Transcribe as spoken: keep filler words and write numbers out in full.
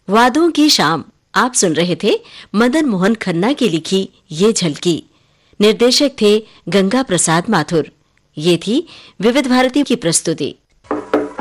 वादों की शाम। आप सुन रहे थे मदन मोहन खन्ना की लिखी ये झलकी। निर्देशक थे गंगा प्रसाद माथुर। ये थी विविध भारती की प्रस्तुति।